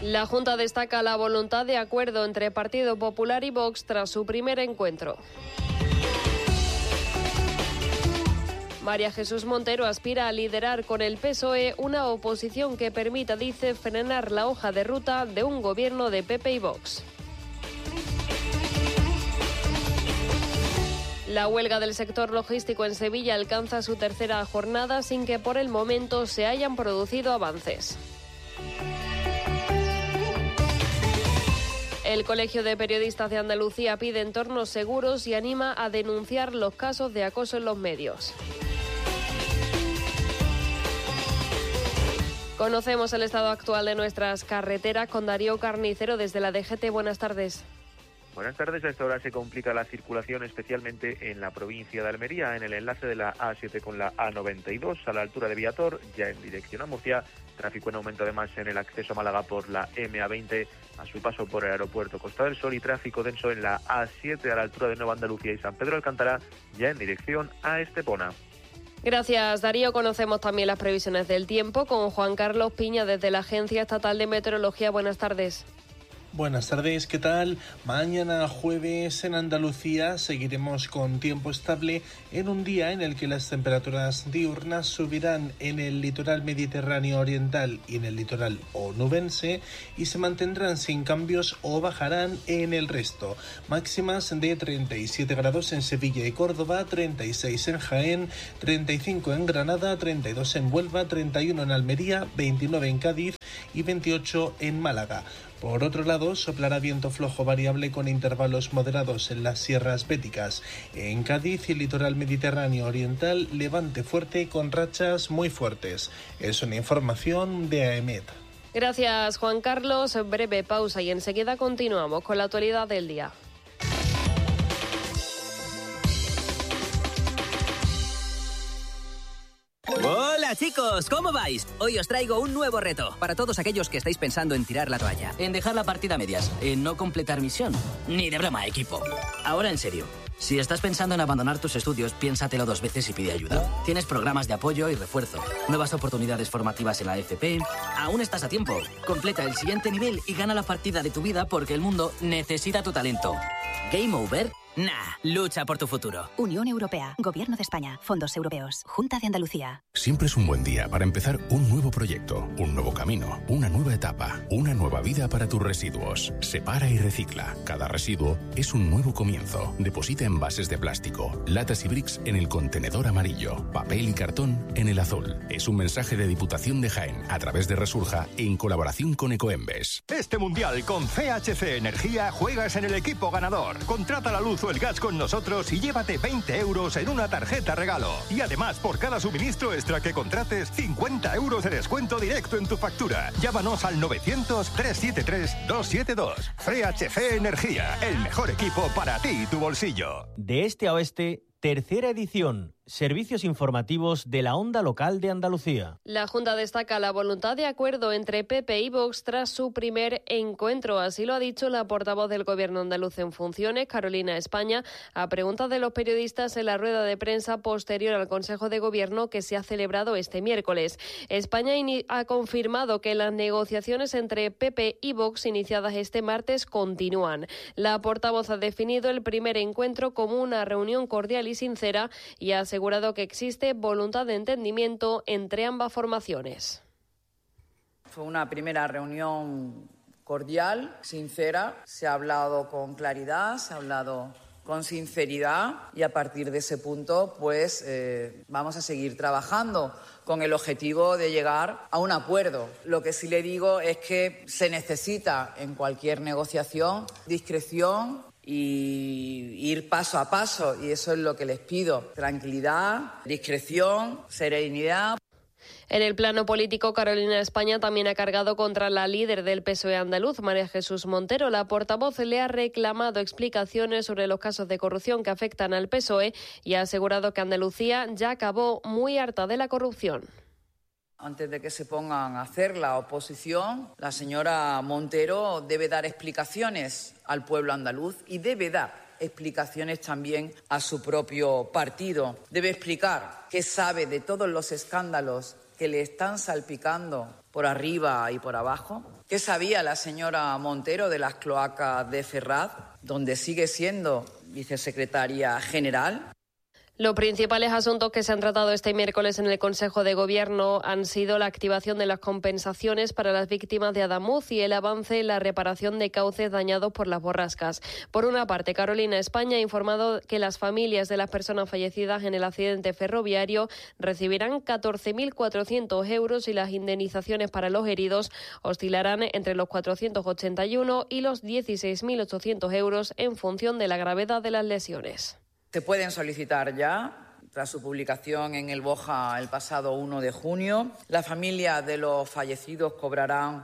La Junta destaca la voluntad de acuerdo entre Partido Popular y Vox tras su primer encuentro. María Jesús Montero aspira a liderar con el PSOE una oposición que permita, dice, frenar la hoja de ruta de un gobierno de PP y Vox. La huelga del sector logístico en Sevilla alcanza su tercera jornada sin que por el momento se hayan producido avances. El Colegio de Periodistas de Andalucía pide entornos seguros y anima a denunciar los casos de acoso en los medios. Conocemos el estado actual de nuestras carreteras con Darío Carnicero desde la DGT. Buenas tardes. Buenas tardes. A esta hora se complica la circulación, especialmente en la provincia de Almería, en el enlace de la A7 con la A92, a la altura de Viator, ya en dirección a Murcia. Tráfico en aumento además en el acceso a Málaga por la MA20, a su paso por el aeropuerto Costa del Sol, y tráfico denso en la A7 a la altura de Nueva Andalucía y San Pedro Alcántara, ya en dirección a Estepona. Gracias, Darío. Conocemos también las previsiones del tiempo con Juan Carlos Piña desde la Agencia Estatal de Meteorología. Buenas tardes. Buenas tardes, ¿qué tal? Mañana jueves en Andalucía seguiremos con tiempo estable en un día en el que las temperaturas diurnas subirán en el litoral mediterráneo oriental y en el litoral onubense y se mantendrán sin cambios o bajarán en el resto. Máximas de 37 grados en Sevilla y Córdoba, 36 en Jaén, 35 en Granada, 32 en Huelva, 31 en Almería, 29 en Cádiz y 28 en Málaga. Por otro lado, soplará viento flojo variable con intervalos moderados en las sierras béticas. En Cádiz y el litoral mediterráneo oriental, levante fuerte con rachas muy fuertes. Es una información de AEMET. Gracias, Juan Carlos. Breve pausa y enseguida continuamos con la actualidad del día. Hola chicos, ¿cómo vais? Hoy os traigo un nuevo reto para todos aquellos que estáis pensando en tirar la toalla, en dejar la partida a medias, en no completar misión. Ni de broma, equipo. Ahora en serio, si estás pensando en abandonar tus estudios, piénsatelo 2 veces y pide ayuda. Tienes programas de apoyo y refuerzo, nuevas oportunidades formativas en la FP. Aún estás a tiempo. Completa el siguiente nivel y gana la partida de tu vida porque el mundo necesita tu talento. ¿Game over? Nah, lucha por tu futuro. Unión Europea, Gobierno de España, Fondos Europeos, Junta de Andalucía. Siempre es un buen día para empezar un nuevo proyecto, un nuevo camino, una nueva etapa, una nueva vida para tus residuos. Separa y recicla. Cada residuo es un nuevo comienzo. Deposita envases de plástico, latas y bricks en el contenedor amarillo, papel y cartón en el azul. Es un mensaje de Diputación de Jaén a través de Resurja en colaboración con Ecoembes. Este mundial con CHC Energía juegas en el equipo ganador. Contrata la luz o el gas con nosotros y llévate 20 euros en una tarjeta regalo. Y además, por cada suministro extra que contrates, 50 euros de descuento directo en tu factura. Llámanos al 900-373-272. CHC Energía, el mejor equipo para ti y tu bolsillo. De este a oeste, tercera edición. Servicios informativos de la onda local de Andalucía. La Junta destaca la voluntad de acuerdo entre PP y Vox tras su primer encuentro. Así lo ha dicho la portavoz del Gobierno andaluz en funciones, Carolina España, a preguntas de los periodistas en la rueda de prensa posterior al Consejo de Gobierno que se ha celebrado este miércoles. España ha confirmado que las negociaciones entre PP y Vox iniciadas este martes continúan. La portavoz ha definido el primer encuentro como una reunión cordial y sincera y ha asegurado que existe voluntad de entendimiento entre ambas formaciones. Fue una primera reunión cordial, sincera, se ha hablado con claridad, se ha hablado con sinceridad y a partir de ese punto pues vamos a seguir trabajando con el objetivo de llegar a un acuerdo. Lo que sí le digo es que se necesita en cualquier negociación discreción y ir paso a paso, y eso es lo que les pido. Tranquilidad, discreción, serenidad. En el plano político, Carolina España también ha cargado contra la líder del PSOE andaluz, María Jesús Montero. La portavoz le ha reclamado explicaciones sobre los casos de corrupción que afectan al PSOE y ha asegurado que Andalucía ya acabó muy harta de la corrupción. Antes de que se pongan a hacer la oposición, la señora Montero debe dar explicaciones al pueblo andaluz y debe dar explicaciones también a su propio partido. Debe explicar qué sabe de todos los escándalos que le están salpicando por arriba y por abajo. ¿Qué sabía la señora Montero de las cloacas de Ferraz, donde sigue siendo vicesecretaria general? Los principales asuntos que se han tratado este miércoles en el Consejo de Gobierno han sido la activación de las compensaciones para las víctimas de Adamuz y el avance en la reparación de cauces dañados por las borrascas. Por una parte, Carolina España ha informado que las familias de las personas fallecidas en el accidente ferroviario recibirán 14.400 euros y las indemnizaciones para los heridos oscilarán entre los 481 y los 16.800 euros en función de la gravedad de las lesiones. Se pueden solicitar ya, tras su publicación en el BOJA el pasado 1 de junio. Las familias de los fallecidos cobrarán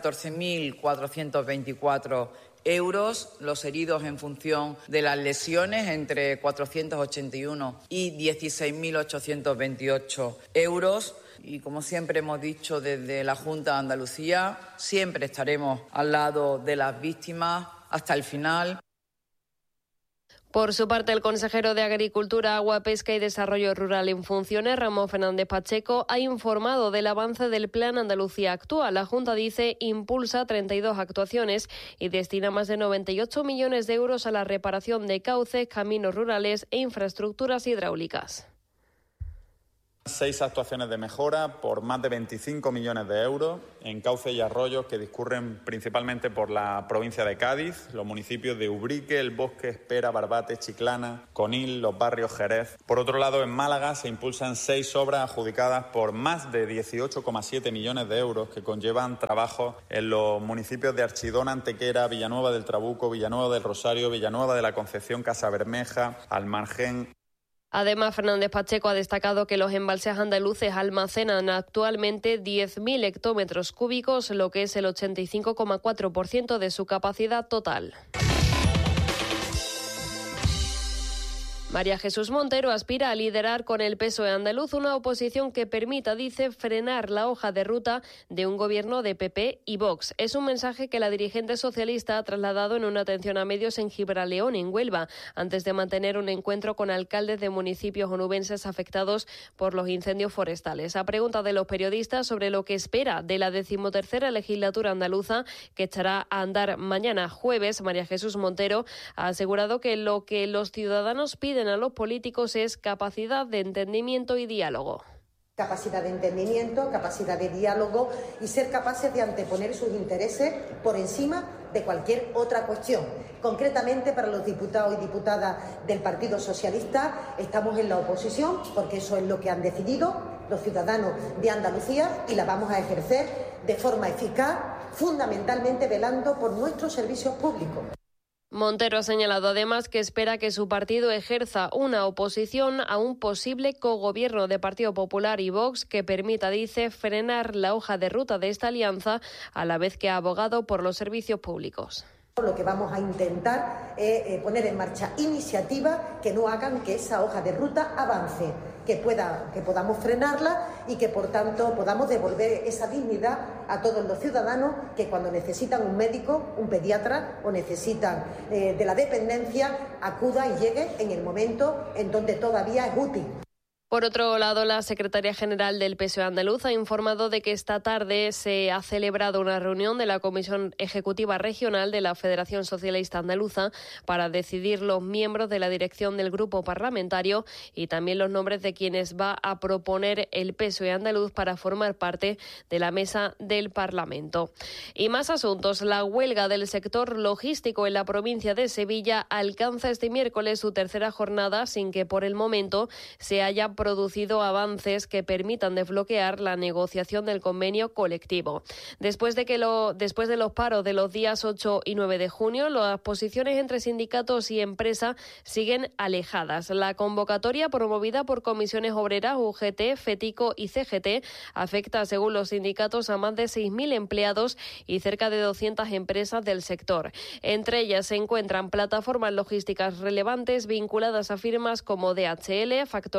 14.424 euros, los heridos en función de las lesiones entre 481 y 16.828 euros. Y como siempre hemos dicho desde la Junta de Andalucía, siempre estaremos al lado de las víctimas hasta el final. Por su parte, el consejero de Agricultura, Agua, Pesca y Desarrollo Rural en funciones, Ramón Fernández Pacheco, ha informado del avance del Plan Andalucía Actúa. La Junta dice impulsa 32 actuaciones y destina más de 98 millones de euros a la reparación de cauces, caminos rurales e infraestructuras hidráulicas. 6 actuaciones de mejora por más de 25 millones de euros en cauces y arroyos que discurren principalmente por la provincia de Cádiz, los municipios de Ubrique, El Bosque, Espera, Barbate, Chiclana, Conil, los barrios Jerez. Por otro lado, en Málaga se impulsan 6 obras adjudicadas por más de 18,7 millones de euros que conllevan trabajos en los municipios de Archidona, Antequera, Villanueva del Trabuco, Villanueva del Rosario, Villanueva de la Concepción, Casabermeja, Almargén. Además, Fernández Pacheco ha destacado que los embalses andaluces almacenan actualmente 10.000 hectómetros cúbicos, lo que es el 85,4% de su capacidad total. María Jesús Montero aspira a liderar con el PSOE andaluz una oposición que permita, dice, frenar la hoja de ruta de un gobierno de PP y Vox. Es un mensaje que la dirigente socialista ha trasladado en una atención a medios en Gibraleón, en Huelva, antes de mantener un encuentro con alcaldes de municipios onubenses afectados por los incendios forestales. A pregunta de los periodistas sobre lo que espera de la 13ª legislatura andaluza, que echará a andar mañana jueves, María Jesús Montero ha asegurado que lo que los ciudadanos piden a los políticos es capacidad de entendimiento y diálogo. Capacidad de entendimiento, capacidad de diálogo y ser capaces de anteponer sus intereses por encima de cualquier otra cuestión. Concretamente, para los diputados y diputadas del Partido Socialista, estamos en la oposición porque eso es lo que han decidido los ciudadanos de Andalucía y la vamos a ejercer de forma eficaz, fundamentalmente velando por nuestros servicios públicos. Montero ha señalado además que espera que su partido ejerza una oposición a un posible cogobierno de Partido Popular y Vox que permita, dice, frenar la hoja de ruta de esta alianza, a la vez que ha abogado por los servicios públicos. Lo que vamos a intentar es poner en marcha iniciativas que no hagan que esa hoja de ruta avance, que podamos frenarla y que, por tanto, podamos devolver esa dignidad a todos los ciudadanos que cuando necesitan un médico, un pediatra o necesitan de la dependencia, acuda y llegue en el momento en donde todavía es útil. Por otro lado, la secretaria general del PSOE andaluz ha informado de que esta tarde se ha celebrado una reunión de la Comisión Ejecutiva Regional de la Federación Socialista Andaluza para decidir los miembros de la dirección del grupo parlamentario y también los nombres de quienes va a proponer el PSOE andaluz para formar parte de la mesa del Parlamento. Y más asuntos. La huelga del sector logístico en la provincia de Sevilla alcanza este miércoles su tercera jornada sin que por el momento se haya producido avances que permitan desbloquear la negociación del convenio colectivo. Después de los paros de los días 8 y 9 de junio, las posiciones entre sindicatos y empresa siguen alejadas. La convocatoria promovida por comisiones obreras, UGT, FETICO y CGT afecta, según los sindicatos, a más de 6.000 empleados y cerca de 200 empresas del sector. Entre ellas se encuentran plataformas logísticas relevantes vinculadas a firmas como DHL, Factor 5,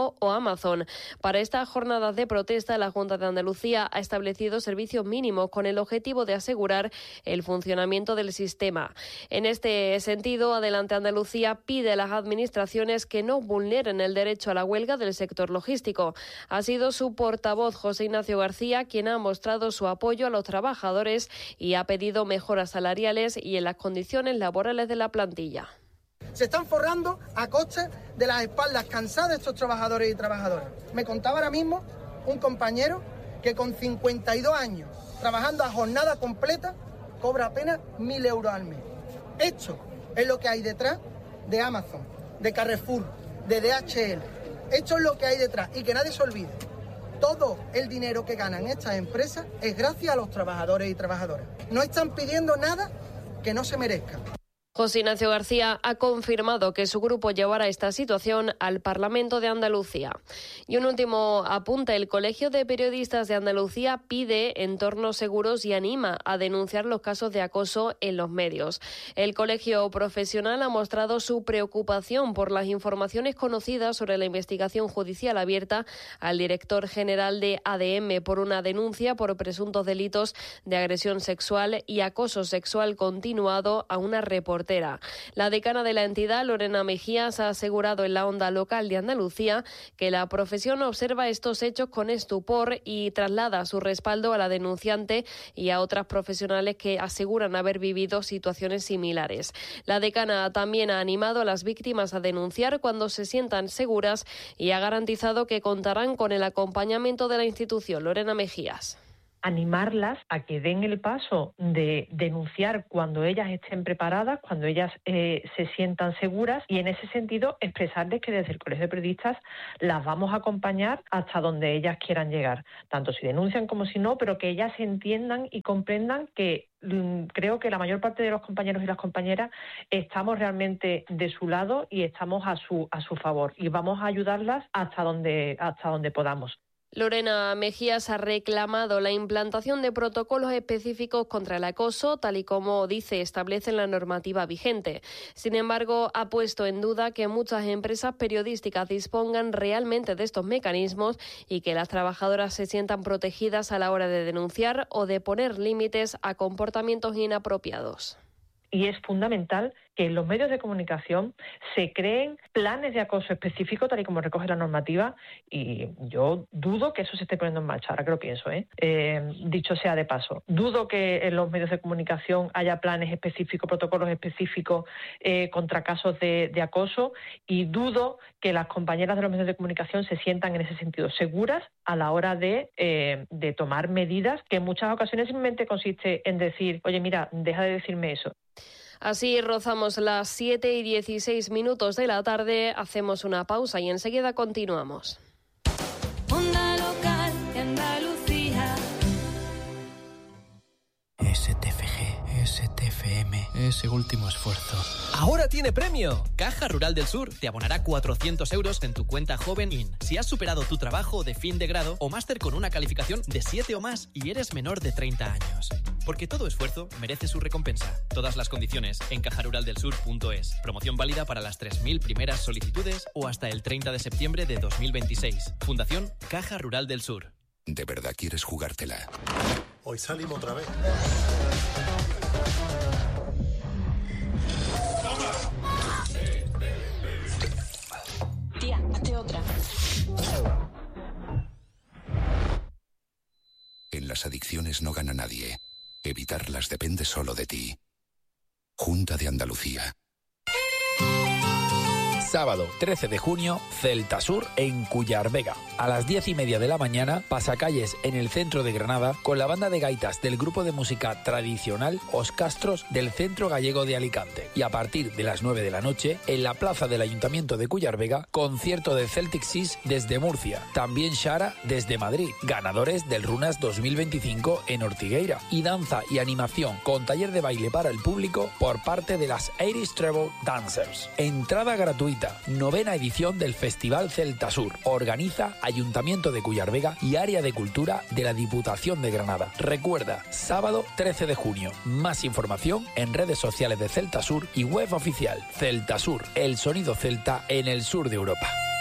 Globo o Amazon. Para estas jornadas de protesta, la Junta de Andalucía ha establecido servicios mínimos con el objetivo de asegurar el funcionamiento del sistema. En este sentido, Adelante Andalucía pide a las administraciones que no vulneren el derecho a la huelga del sector logístico. Ha sido su portavoz, José Ignacio García, quien ha mostrado su apoyo a los trabajadores y ha pedido mejoras salariales y en las condiciones laborales de la plantilla. Se están forrando a costa de las espaldas cansadas de estos trabajadores y trabajadoras. Me contaba ahora mismo un compañero que con 52 años, trabajando a jornada completa, cobra apenas 1.000 euros al mes. Esto es lo que hay detrás de Amazon, de Carrefour, de DHL. Esto es lo que hay detrás y que nadie se olvide. Todo el dinero que ganan estas empresas es gracias a los trabajadores y trabajadoras. No están pidiendo nada que no se merezca. José Ignacio García ha confirmado que su grupo llevará esta situación al Parlamento de Andalucía. Y un último apunte, el Colegio de Periodistas de Andalucía pide entornos seguros y anima a denunciar los casos de acoso en los medios. El colegio profesional ha mostrado su preocupación por las informaciones conocidas sobre la investigación judicial abierta al director general de ADM por una denuncia por presuntos delitos de agresión sexual y acoso sexual continuado a una reportera. La decana de la entidad, Lorena Mejías, ha asegurado en la Onda Local de Andalucía que la profesión observa estos hechos con estupor y traslada su respaldo a la denunciante y a otras profesionales que aseguran haber vivido situaciones similares. La decana también ha animado a las víctimas a denunciar cuando se sientan seguras y ha garantizado que contarán con el acompañamiento de la institución. Lorena Mejías. Animarlas a que den el paso de denunciar cuando ellas estén preparadas, cuando ellas se sientan seguras, y en ese sentido expresarles que desde el Colegio de Periodistas las vamos a acompañar hasta donde ellas quieran llegar, tanto si denuncian como si no, pero que ellas entiendan y comprendan que creo que la mayor parte de los compañeros y las compañeras estamos realmente de su lado y estamos a su favor, y vamos a ayudarlas hasta donde podamos. Lorena Mejías ha reclamado la implantación de protocolos específicos contra el acoso, tal y como establece la normativa vigente. Sin embargo, ha puesto en duda que muchas empresas periodísticas dispongan realmente de estos mecanismos y que las trabajadoras se sientan protegidas a la hora de denunciar o de poner límites a comportamientos inapropiados. Y es fundamental que en los medios de comunicación se creen planes de acoso específicos, tal y como recoge la normativa, y yo dudo que eso se esté poniendo en marcha, ahora que lo pienso, dicho sea de paso. Dudo que en los medios de comunicación haya planes específicos, protocolos específicos contra casos de acoso, y dudo que las compañeras de los medios de comunicación se sientan en ese sentido seguras a la hora de tomar medidas que en muchas ocasiones simplemente consiste en decir, oye, mira, deja de decirme eso. Así rozamos las 7:16 de la tarde, hacemos una pausa y enseguida continuamos. Onda Local de Andalucía. STFG, STFM, ese último esfuerzo. ¡Ahora tiene premio! Caja Rural del Sur te abonará 400 euros en tu cuenta Joven IN si has superado tu trabajo de fin de grado o máster con una calificación de 7 o más y eres menor de 30 años. Porque todo esfuerzo merece su recompensa. Todas las condiciones en cajaruraldelsur.es. Promoción válida para las 3.000 primeras solicitudes o hasta el 30 de septiembre de 2026. Fundación Caja Rural del Sur. ¿De verdad quieres jugártela? Hoy salimos otra vez. Tía, hazte otra. En las adicciones no gana nadie. Evitarlas depende solo de ti. Junta de Andalucía. Sábado 13 de junio, Celta Sur en Cuyar Vega. A las 10:30 de la mañana, pasacalles en el centro de Granada con la banda de gaitas del grupo de música tradicional Os Castros del Centro Gallego de Alicante. Y a partir de las 9 de la noche, en la plaza del Ayuntamiento de Cuyar Vega, concierto de Celtic Seas desde Murcia. También Shara desde Madrid, ganadores del Runas 2025 en Ortigueira. Y danza y animación con taller de baile para el público por parte de las Irish Treble Dancers. Entrada gratuita. 9ª edición del Festival Celta Sur. Organiza Ayuntamiento de Cuyar Vega y Área de Cultura de la Diputación de Granada. Recuerda, sábado 13 de junio. Más información en redes sociales de Celta Sur y web oficial. Celta Sur, el sonido celta en el sur de Europa.